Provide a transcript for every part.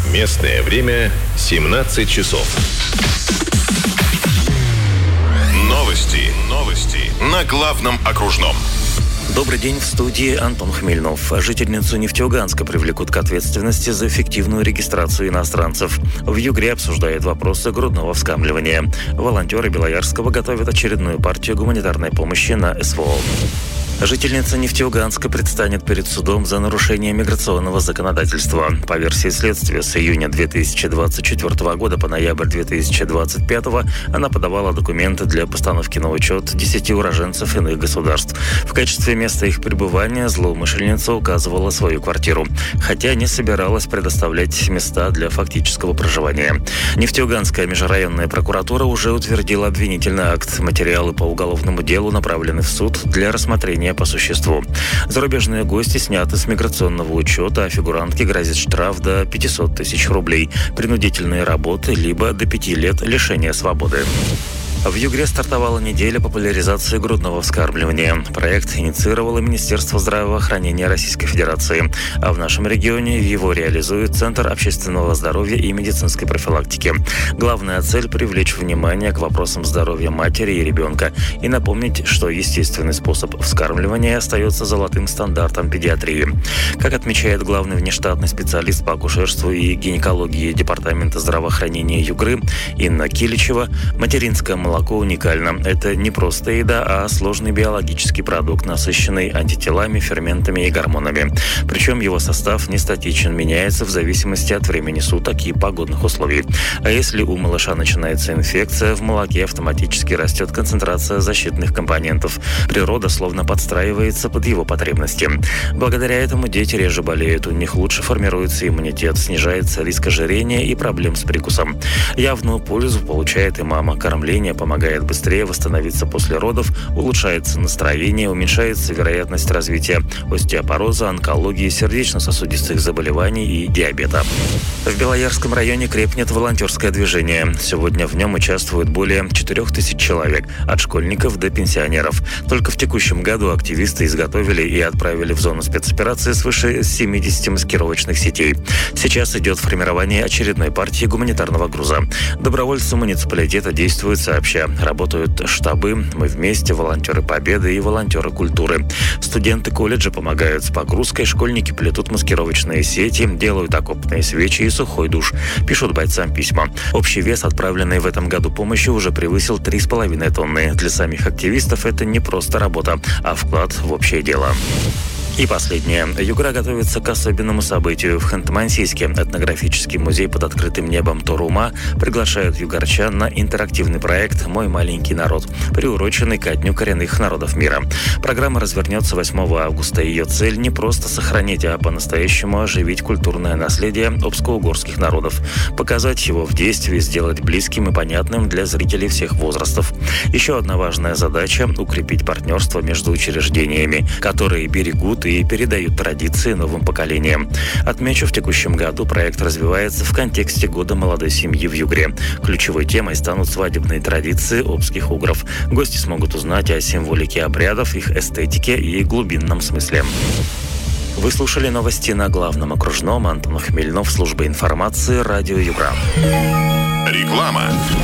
Местное время 17 часов. Новости на главном окружном. Добрый день, в студии Антон Хмельнов. Жительницу Нефтеюганска привлекут к ответственности за фиктивную регистрацию иностранцев. В Югре обсуждают вопросы грудного вскармливания. Волонтеры Белоярского готовят очередную партию гуманитарной помощи на СВО. Жительница Нефтеюганска предстанет перед судом за нарушение миграционного законодательства. По версии следствия, с июня 2024 года по ноябрь 2025 она подавала документы для постановки на учет 10 уроженцев иных государств. В качестве места их пребывания злоумышленница указывала свою квартиру, хотя не собиралась предоставлять места для фактического проживания. Нефтеюганская межрайонная прокуратура уже утвердила обвинительный акт. Материалы по уголовному делу направлены в суд для рассмотрения по существу. Зарубежные гости сняты с миграционного учета, а фигурантке грозит штраф до 500 тысяч рублей, принудительные работы, либо до 5 лет лишения свободы. В Югре стартовала неделя популяризации грудного вскармливания. Проект инициировало Министерство здравоохранения Российской Федерации. А в нашем регионе его реализует Центр общественного здоровья и медицинской профилактики. Главная цель – привлечь внимание к вопросам здоровья матери и ребенка и напомнить, что естественный способ вскармливания остается золотым стандартом педиатрии. Как отмечает главный внештатный специалист по акушерству и гинекологии Департамента здравоохранения Югры Инна Киличева, материнское молоко уникально. Это не просто еда, а сложный биологический продукт, насыщенный антителами, ферментами и гормонами. Причем его состав не статичен, меняется в зависимости от времени суток и погодных условий. А если у малыша начинается инфекция, в молоке автоматически растет концентрация защитных компонентов. Природа словно подстраивается под его потребности. Благодаря этому дети реже болеют, у них лучше формируется иммунитет, снижается риск ожирения и проблем с прикусом. Явную пользу получает и мама. Кормление помогает быстрее восстановиться после родов, улучшается настроение, уменьшается вероятность развития остеопороза, онкологии, сердечно-сосудистых заболеваний и диабета. В Белоярском районе крепнет волонтерское движение. Сегодня в нем участвуют более 4000 человек, от школьников до пенсионеров. Только в текущем году активисты изготовили и отправили в зону спецоперации свыше 70 маскировочных сетей. Сейчас идет формирование очередной партии гуманитарного груза. Добровольцы муниципалитета действуют сообща. Работают штабы «Мы вместе», волонтеры Победы и волонтеры культуры. Студенты колледжа помогают с погрузкой, школьники плетут маскировочные сети, делают окопные свечи и сухой душ, пишут бойцам письма. Общий вес отправленной в этом году помощи уже превысил 3,5 тонны. Для самих активистов это не просто работа, а вклад в общее дело. И последнее. Югра готовится к особенному событию. В Ханты-Мансийске этнографический музей под открытым небом Торума приглашают югорчан на интерактивный проект «Мой маленький народ», приуроченный ко Дню коренных народов мира. Программа развернется 8 августа. Ее цель не просто сохранить, а по-настоящему оживить культурное наследие обско-угорских народов, показать его в действии, сделать близким и понятным для зрителей всех возрастов. Еще одна важная задача – укрепить партнерство между учреждениями, которые берегут и передают традиции новым поколениям. Отмечу, в текущем году проект развивается в контексте Года молодой семьи в Югре. Ключевой темой станут свадебные традиции обских угров. Гости смогут узнать о символике обрядов, их эстетике и глубинном смысле. Вы слушали новости на главном окружном. Антон Хмельнов, служба информации, радио Югра. Реклама.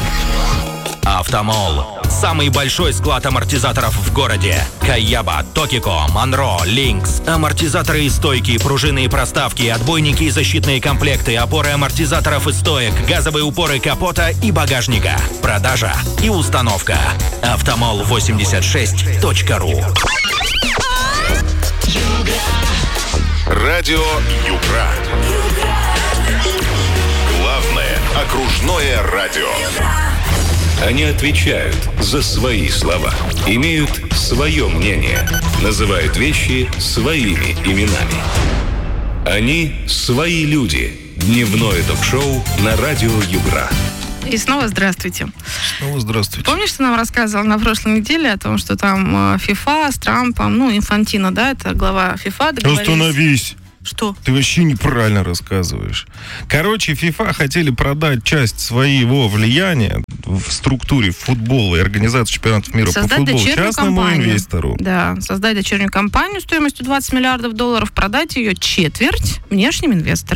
Автомол. Самый большой склад амортизаторов в городе. Каяба, Токико, Монро, Линкс. Амортизаторы и стойки, пружины и проставки, отбойники и защитные комплекты, опоры амортизаторов и стоек, газовые упоры капота и багажника. Продажа и установка. Автомол86.ру. Радио Югра. Главное окружное радио. Они отвечают за свои слова, имеют свое мнение, называют вещи своими именами. Они свои люди. Дневное ток-шоу на радио Югра. И снова здравствуйте. Снова здравствуйте. Помнишь, ты нам рассказывал на прошлой неделе о том, что там ФИФА с Трампом, Инфантино, да, это глава ФИФА, договорились... Остановись. Что? Ты вообще неправильно рассказываешь. Короче, ФИФА хотели продать часть своего влияния в структуре футбола и организации чемпионатов мира по футболу частному инвестору. Да, создать дочернюю компанию стоимостью $20 миллиардов, продать ее четверть внешним инвесторам.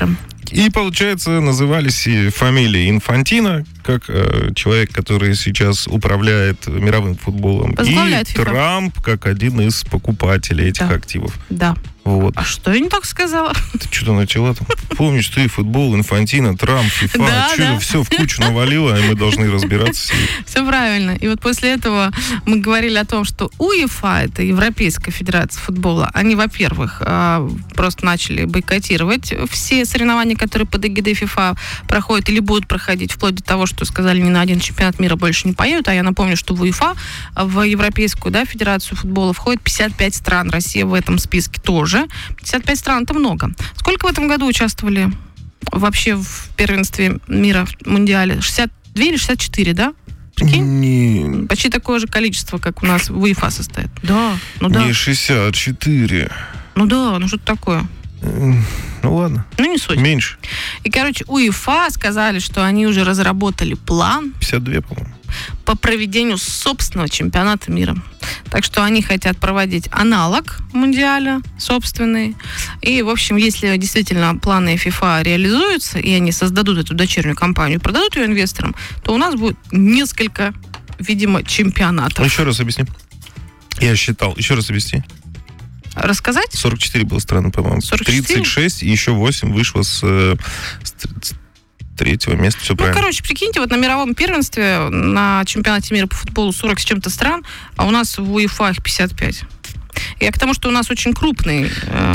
И, получается, назывались и фамилии Инфантино, как человек, который сейчас управляет мировым футболом, возглавляет и FIFA. Трамп, как один из покупателей этих активов. Да. Вот. А что я не так сказала? Ты что-то начала там? Помнишь, ты футбол, Инфантино, Трамп, ФИФА, Да. все в кучу навалило, и мы должны разбираться. Все правильно. И вот после этого мы говорили о том, что УЕФА, это Европейская федерация футбола, они, во-первых, просто начали бойкотировать все соревнования, которые под эгидой ФИФА проходят или будут проходить, вплоть до того, что сказали, ни на один чемпионат мира больше не поедут. А я напомню, что в УЕФА, в Европейскую федерацию футбола, входит 55 стран. Россия в этом списке тоже. 55 стран — это много. Сколько в этом году участвовали вообще в первенстве мира, в Мундиале? 62 или 64, да? Прикинь? Почти такое же количество, как у нас в УЕФА состоит. Да, Не 64. Что-то такое. Ну ладно. Не суть. Меньше. И, УЕФА сказали, что они уже разработали план 52, по-моему. по проведению собственного чемпионата мира. Так что они хотят проводить аналог Мундиаля собственный. И, в общем, если действительно планы FIFA реализуются, и они создадут эту дочернюю компанию, продадут ее инвесторам, то у нас будет несколько, видимо, чемпионатов. Еще раз объясни. Я считал. Еще раз объясни. Рассказать? 44 было страны, по-моему. 44? 36, и еще 8 вышло с третьего места. Все правильно. Прикиньте, вот на мировом первенстве, на чемпионате мира по футболу 40 с чем-то стран, а у нас в УЕФА их 55. Я к тому, что у нас очень крупный...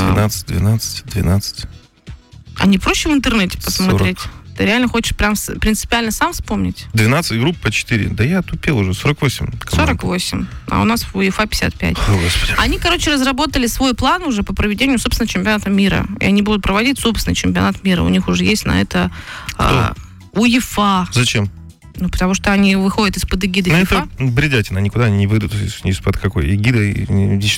12. А не проще в интернете посмотреть? 40. Ты реально хочешь прям принципиально сам вспомнить? 12 групп по 4. Да я тупел уже. 48 команд. 48. А у нас в УЕФА 55. О, Господи. Они, разработали свой план уже по проведению, собственно, чемпионата мира. И они будут проводить собственный чемпионат мира. У них уже есть на это УЕФА. Зачем? Потому что они выходят из-под эгиды ФИФА. Это бредятина, никуда они не выйдут из-под какой эгиды.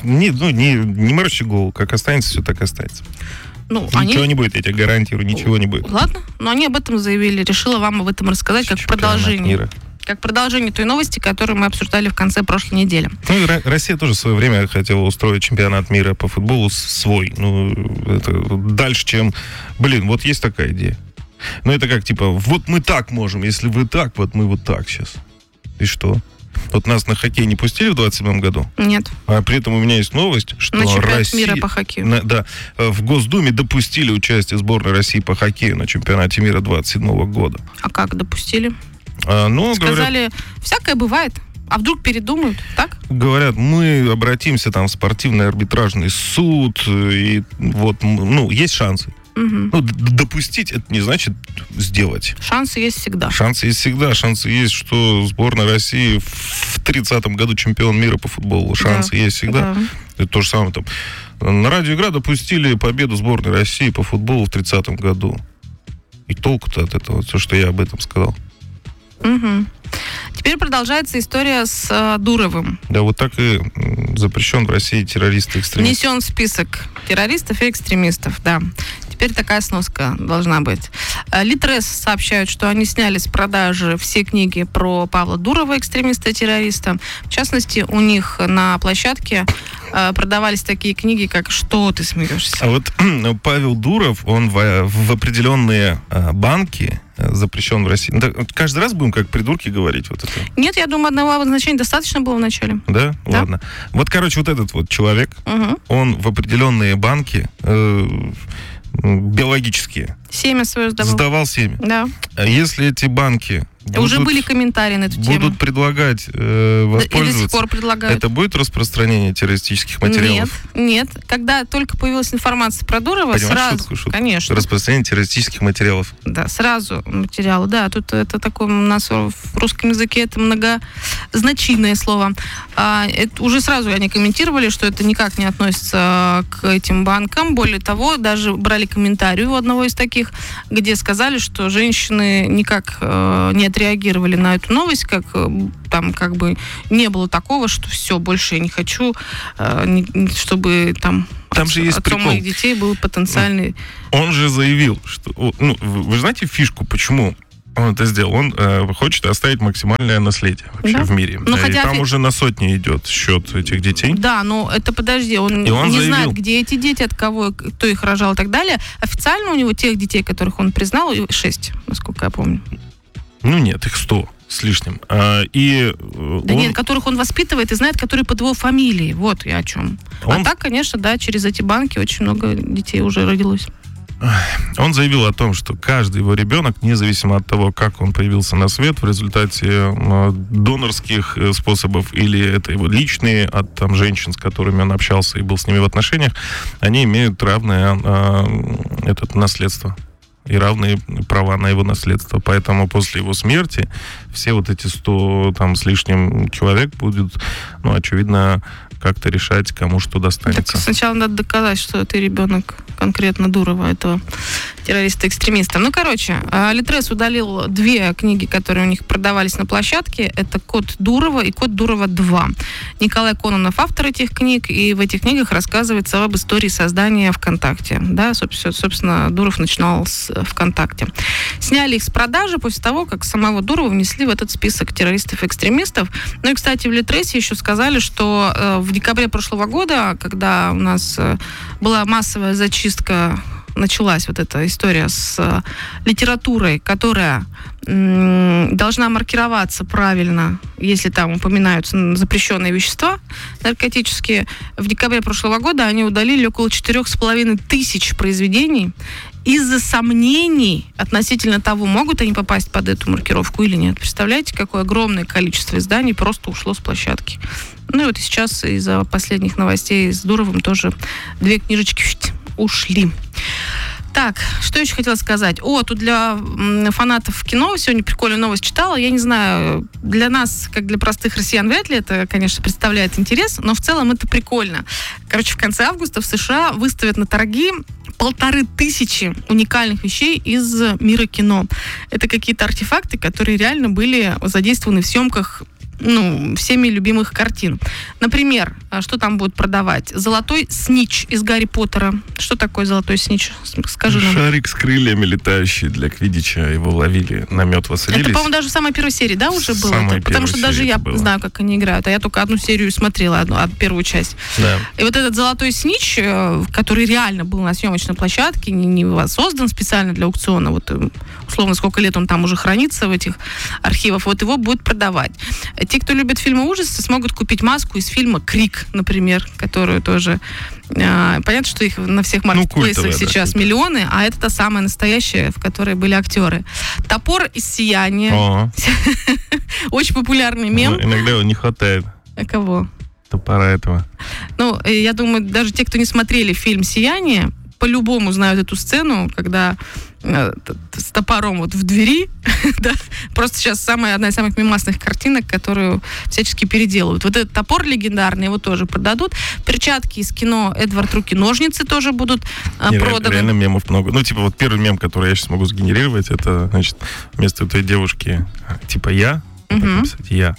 Не морочи голову. Как останется, все так останется. Ничего не будет, я тебе гарантирую, ничего не будет. Ладно, но они об этом заявили. Решила вам об этом рассказать как продолжение. Как продолжение той новости, которую мы обсуждали в конце прошлой недели. Россия тоже в свое время хотела устроить чемпионат мира по футболу свой. Это дальше, чем... вот есть такая идея. Это как, вот мы так можем, если вы так, вот мы вот так сейчас. И что? Вот нас на хоккей не пустили в 27 году? Нет. А при этом у меня есть новость, что на чемпионат Россия... мира по хоккею. В Госдуме допустили участие сборной России по хоккею на чемпионате мира 27 года. А как допустили? Сказали, всякое бывает. А вдруг передумают, так? Говорят, мы обратимся в спортивный арбитражный суд, и есть шансы. Угу. Допустить — это не значит сделать. Шансы есть всегда. Шансы есть, что сборная России в 30-м году чемпион мира по футболу. Шансы есть всегда. Да. Это то же самое там. На радио «Игра» допустили победу сборной России по футболу в 30-м году. И толку-то от этого, все, что я об этом сказал. Угу. Теперь продолжается история с Дуровым. Да, вот так и запрещен в России террорист и экстремист. Внесен в список террористов и экстремистов, да. Теперь такая сноска должна быть. Литрес сообщают, что они сняли с продажи все книги про Павла Дурова, экстремиста-террориста. В частности, у них на площадке продавались такие книги, как «Что ты смеешься?». А вот Павел Дуров, он в определенные банки запрещен в России. Каждый раз будем как придурки говорить вот это? Нет, я думаю, одного обозначения достаточно было в начале. Да? Ладно. Вот, вот этот вот человек, он в определенные банки биологические. Семя свое сдавал. Сдавал семя. Да. А если эти банки уже были комментарии на эту тему. Будут предлагать воспользоваться. И до сих пор предлагают. Это будет распространение террористических материалов? Нет. Когда только появилась информация про Дурова, понимаешь, сразу, конечно. Распространение террористических материалов. Да, сразу материалы. Да, тут это такое у нас в русском языке это многозначительное слово. Это уже сразу они комментировали, что это никак не относится к этим банкам. Более того, даже брали комментарий у одного из таких, где сказали, что женщины никак не отреагировали на эту новость, как там не было такого, что все, больше я не хочу, чтобы там же есть отцом прикол. моих детей был потенциальный... Он же заявил, что... вы знаете фишку, почему он это сделал? Он хочет оставить максимальное наследие вообще в мире. Ну, и там уже на сотни идет счет этих детей. Да, но это подожди, он не знает, где эти дети, от кого, кто их рожал и так далее. Официально у него тех детей, которых он признал, 6, насколько я помню. Ну нет, их 100 с лишним. Нет, которых он воспитывает и знает, которые под его фамилией. Вот я о чем. А так, конечно, да, через эти банки очень много детей уже родилось. Он заявил о том, что каждый его ребенок, независимо от того, как он появился на свет, в результате донорских способов или это его личные, от там женщин, с которыми он общался и был с ними в отношениях, они имеют равное наследство и равные права на его наследство. Поэтому после его смерти все вот эти 100 там с лишним человек будут, очевидно, как-то решать, кому что достанется. Так сначала надо доказать, что ты ребенок конкретно Дурова, этого террориста-экстремиста. Литрес удалил 2 книги, которые у них продавались на площадке. Это «Код Дурова» и «Код Дурова 2». Николай Кононов автор этих книг, и в этих книгах рассказывается об истории создания ВКонтакте. Да, собственно, Дуров начинал с ВКонтакте. Сняли их с продажи после того, как самого Дурова внесли в этот список террористов-экстремистов. Ну и, кстати, в Литресе еще сказали, что в декабре прошлого года, когда у нас была массовая зачистка, началась вот эта история с литературой, которая должна маркироваться правильно, если там упоминаются запрещенные вещества наркотические. В декабре прошлого года они удалили около 4500 произведений из-за сомнений относительно того, могут они попасть под эту маркировку или нет. Представляете, какое огромное количество изданий просто ушло с площадки. Ну и вот сейчас из-за последних новостей с Дуровым тоже 2 книжечки ушли. Так, что еще хотела сказать? Тут для фанатов кино сегодня прикольную новость читала. Я не знаю, для нас, как для простых россиян, вряд ли это, конечно, представляет интерес, но в целом это прикольно. Короче, в конце августа в США выставят на торги 1500 уникальных вещей из мира кино. Это какие-то артефакты, которые реально были задействованы в съемках всеми любимых картин. Например, что там будут продавать? Золотой снич из Гарри Поттера. Что такое золотой снич? Скажи нам. Шарик с крыльями летающий для квиддича. Его ловили, на мед высадились. Это, по-моему, даже в самой первой серии, да, уже было? Потому что даже я знаю, как они играют. А я только одну серию смотрела, первую часть. Да. И вот этот золотой снич, который реально был на съемочной площадке, не создан специально для аукциона, условно, сколько лет он там уже хранится в этих архивах, его будут продавать. Те, кто любит фильмы ужаса, смогут купить маску из фильма «Крик», например, которую тоже... понятно, что их на всех маркетплейсах сейчас миллионы, а это та самая настоящая, в которой были актеры. Топор из «Сияния». Очень популярный мем. Иногда его не хватает. А кого? Топора этого. Я думаю, даже те, кто не смотрели фильм «Сияние», по-любому знают эту сцену, когда с топором в двери, да, просто сейчас одна из самых мемасных картинок, которую всячески переделывают. Вот этот топор легендарный, его тоже продадут. Перчатки из кино «Эдвард Руки-ножницы» тоже будут проданы. Реально мемов много. Первый мем, который я сейчас могу сгенерировать, это, вместо этой девушки, я, кстати, я,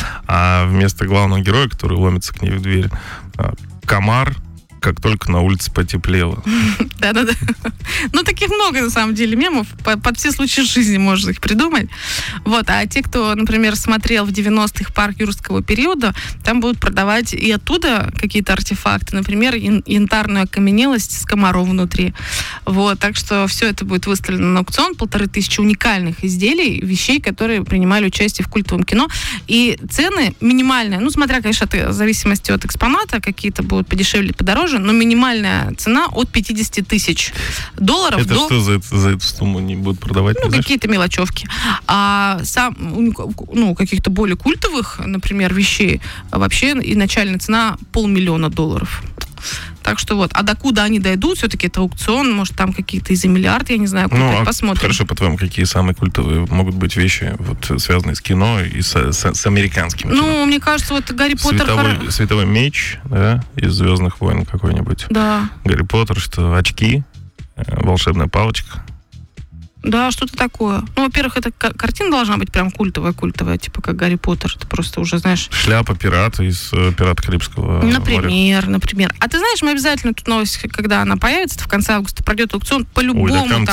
а вместо главного героя, который ломится к ней в дверь, комар, как только на улице потеплело. Да-да-да. Таких много, на самом деле, мемов. Под все случаи жизни можно их придумать. А те, кто, например, смотрел в 90-х парк юрского периода, там будут продавать и оттуда какие-то артефакты. Например, янтарную окаменелость с комаром внутри. Так что все это будет выставлено на аукцион. 1500 уникальных изделий, вещей, которые принимали участие в культовом кино. И цены минимальные. Смотря, конечно, в зависимости от экспоната, какие-то будут подешевле, подороже, но минимальная цена от $50 000 это до... что за эту сумму не будут продавать? Какие-то мелочевки. А каких-то более культовых, например, вещей, вообще и начальная цена $500 000. Так что а докуда они дойдут, все-таки это аукцион, может, там какие-то и за миллиард, я не знаю, посмотрим. Хорошо, по-твоему, какие самые культовые могут быть вещи, связанные с кино и с американским кино? Мне кажется, Гарри Поттер... Световой меч, да, из «Звездных войн» какой-нибудь. Да. Гарри Поттер, что очки, волшебная палочка. Да, что-то такое. Во-первых, эта картина должна быть прям культовая, типа как Гарри Поттер. Это просто уже, знаешь... Шляпа пирата из «Пирата Карибского моря». Например. А ты знаешь, мы обязательно эту новость, когда она появится, в конце августа пройдет аукцион, по-любому там там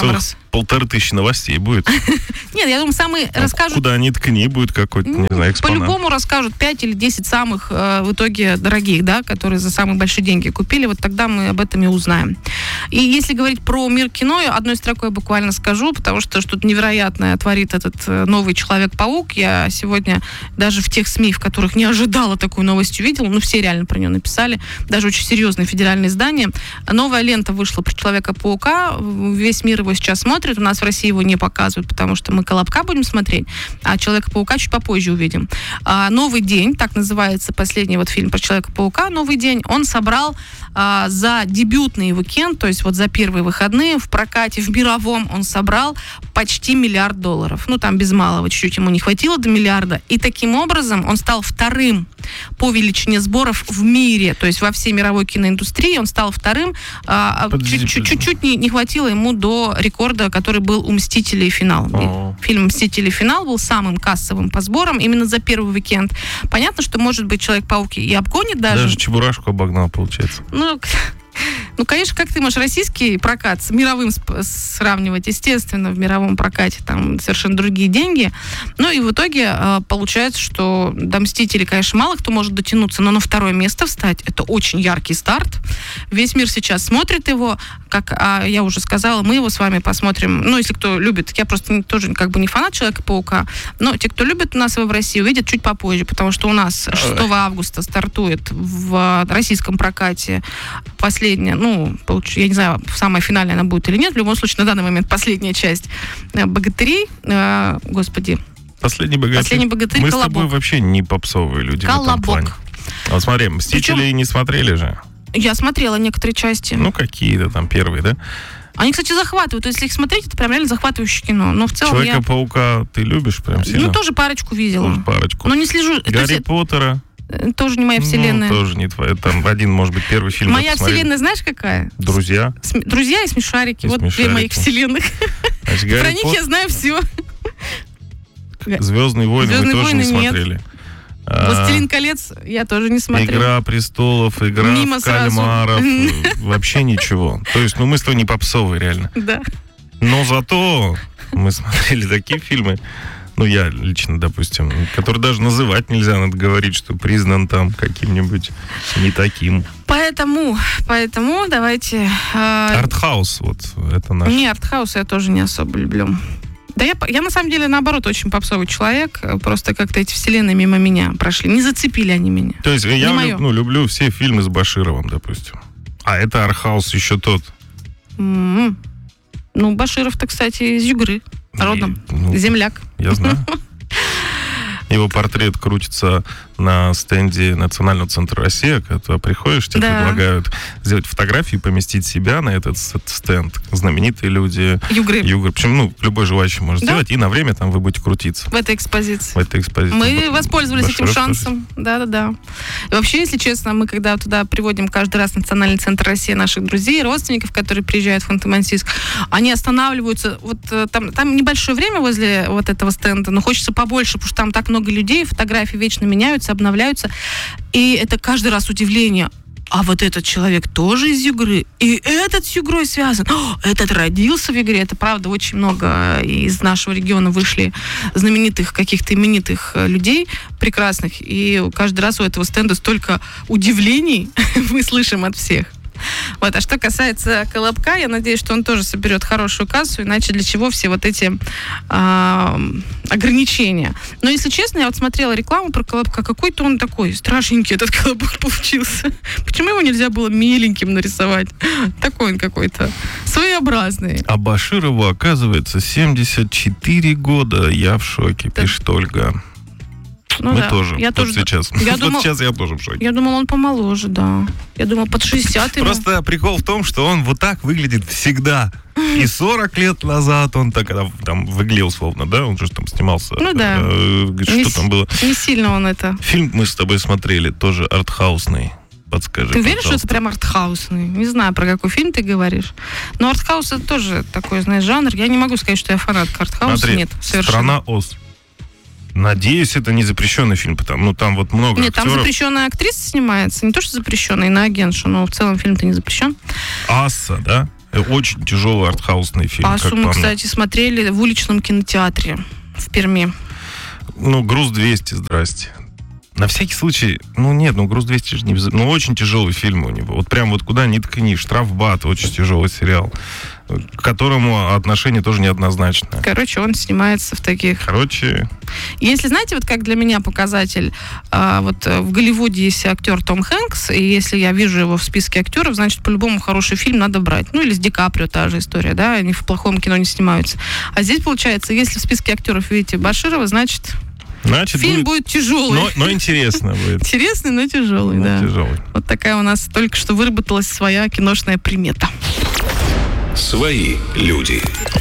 1500 новостей будет. Нет, я думаю, самые расскажут... Куда ни ткни, будет какой-то, не знаю, экспонат. По-любому расскажут 5 или 10 самых в итоге дорогих, да, которые за самые большие деньги купили. Вот тогда мы об этом и узнаем. И если говорить про мир кино, одной строкой буквально скажу, потому что что-то невероятное творит этот новый Человек-паук. Я сегодня даже в тех СМИ, в которых не ожидала такую новость, увидела, ну, все реально про нее написали, даже очень серьезные федеральные издания. Новая лента вышла про Человека-паука. Весь мир его сейчас смотрит. У нас в России его не показывают, потому что мы «Колобка» будем смотреть, а Человека-паука чуть попозже увидим. «Новый день», так называется последний вот фильм про Человека-паука, «Новый день», он собрал за дебютный уикенд, то есть вот за первые выходные в прокате, в мировом, он собрал почти $1 миллиард. Ну, там без малого чуть-чуть ему не хватило до миллиарда. И таким образом он стал вторым по величине сборов в мире, то есть во всей мировой киноиндустрии он стал вторым. Чуть-чуть не хватило ему до рекорда, который был у «Мстителей. Финал». Фильм «Мстители. Финал» был самым кассовым по сборам именно за первый уикенд. Понятно, что, может быть, Человек-паук и обгонит даже. Даже Чебурашку обогнал, получается. Ну, конечно, как ты можешь российский прокат с мировым сравнивать? Естественно, в мировом прокате там совершенно другие деньги. Ну, и в итоге получается, что до «Мстителей», конечно, мало кто может дотянуться, но на второе место встать — это очень яркий старт. Весь мир сейчас смотрит его. Как я уже сказала, мы его с вами посмотрим. Ну, если кто любит, я просто тоже как бы не фанат Человека-паука, но те, кто любит нас его в России, увидят чуть попозже, потому что у нас 6 августа стартует в российском прокате последняя, я не знаю, самая финальная она будет или нет, в любом случае, на данный момент последняя часть «Богатырей», Последний богатырь. Мы «Колобок». с тобой вообще не попсовые люди в этом плане. Вот смотри, «Мстители» не смотрели же. Я смотрела некоторые части. Ну, какие-то там первые, да? Они, кстати, захватывают. Если их смотреть, это прям реально захватывающее кино. Но в целом Человека-паука ты любишь прям сильно? Ну, тоже парочку видела. Но не слежу. Гарри Поттера? Тоже не моя вселенная. Тоже не твоя. Там один, может быть, первый фильм. Моя вселенная, знаешь, какая? «Друзья». «Друзья» и «Смешарики». Вот две моих вселенных. Про них я знаю все. «Звездные войны» мы тоже не смотрели. «Властелин колец» я тоже не смотрела. «Игра престолов», «Игра в кальмаров». Вообще ничего. То есть, мы с тобой не попсовые, реально. Да. Но зато мы смотрели такие фильмы, я лично, допустим, который даже называть нельзя, надо говорить, что признан там каким-нибудь не таким. Поэтому давайте... Артхаус, вот это наш. Не, артхаус я тоже не особо люблю. Да я на самом деле, наоборот, очень попсовый человек. Просто как-то эти вселенные мимо меня прошли. Не зацепили они меня. То есть я люблю все фильмы с Башировым, допустим. А это артхаус еще тот. Баширов-то, кстати, из Югры. Родом. Земляк. Я знаю. Его портрет крутится на стенде Национального центра «Россия». Когда туда приходишь, тебе предлагают сделать фотографии, поместить себя на этот стенд. Знаменитые люди. Югры. Причем, любой желающий может сделать, и на время там вы будете крутиться. В этой экспозиции. Мы воспользовались этим шансом. Да. И вообще, если честно, мы когда туда приводим каждый раз в Национальный центр «Россия» наших друзей, родственников, которые приезжают в Ханты-Мансийск, они останавливаются. Вот там небольшое время возле вот этого стенда, но хочется побольше, потому что там так много людей, фотографии вечно меняются, обновляются. И это каждый раз удивление. А вот этот человек тоже из Югры. И этот с Югрой связан. Этот родился в Югре. Это правда, очень много из нашего региона вышли знаменитых, каких-то именитых людей прекрасных. И каждый раз у этого стенда столько удивлений мы слышим от всех. Вот. А что касается «Колобка», я надеюсь, что он тоже соберет хорошую кассу, иначе для чего все вот эти ограничения. Но, если честно, я вот смотрела рекламу про «Колобка», какой-то он такой страшненький, этот колобок получился. Почему его нельзя было миленьким нарисовать? Такой он какой-то своеобразный. А Баширову, оказывается, 74 года. Я в шоке, пишет Ольга. Мы тоже. Сейчас я тоже в шоке. Я думал, он помоложе, да. Я думал, под 60 ему. Просто прикол в том, что он вот так выглядит всегда. И 40 лет назад он так там выглядел словно, да? Он же там снимался. Что там было? Не сильно он это. Фильм мы с тобой смотрели, тоже артхаусный. Подскажи, ты уверен, что это прям артхаусный? Не знаю, про какой фильм ты говоришь. Но артхаус — это тоже такой, знаешь, жанр. Я не могу сказать, что я фанатка артхауса. Смотри, нет, совершенно. «Страна Оз». Надеюсь, это не запрещенный фильм, потому там вот много актеров. Нет, там запрещенная актриса снимается. Не то, что запрещенная, иноагентша, но в целом фильм-то не запрещен. «Асса», да? Очень тяжелый артхаусный фильм. Пасу мы, кстати, смотрели в уличном кинотеатре в Перми. Ну, «Груз-200», здрасте. На всякий случай, «Груз-200» же не без... очень тяжелый фильм у него. Вот прям вот куда ни ткни. «Штрафбат», очень тяжелый сериал, к которому отношение тоже неоднозначное. Короче, он снимается в таких... Если, знаете, вот как для меня показатель, вот в Голливуде есть актер Том Хэнкс, и если я вижу его в списке актеров, значит, по-любому хороший фильм надо брать. Ну, или с Ди Каприо та же история, да, они в плохом кино не снимаются. А здесь, получается, если в списке актеров видите Баширова, значит фильм будет тяжелый. Но интересно будет. Интересный, но тяжелый, да. Тяжелый. Вот такая у нас только что выработалась своя киношная примета. Свои люди.